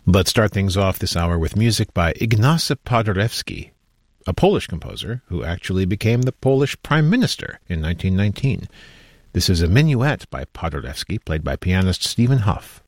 Let's start things off this hour with music by Ignacy Paderewski, a Polish composer who actually became the Polish Prime Minister in 1919. This is a minuet by Paderewski, played by pianist Stephen Hough.